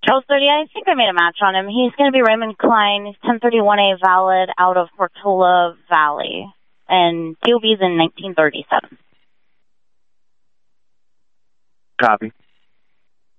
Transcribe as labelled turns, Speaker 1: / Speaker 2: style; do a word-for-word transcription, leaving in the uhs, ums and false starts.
Speaker 1: Charles thirty, I think I made a match on him. He's going to be Raymond Klein. He's ten thirty-one A valid out of Portola Valley. And T O B's in nineteen thirty-seven.
Speaker 2: Copy.